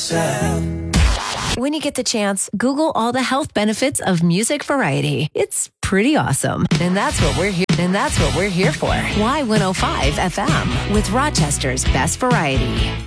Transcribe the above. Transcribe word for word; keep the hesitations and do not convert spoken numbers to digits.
myself. When you get the chance, Google all the health benefits of music variety. It's pretty awesome. And that's what we're here. And that's what we're here for. Y one oh five F M with Rochester's best variety.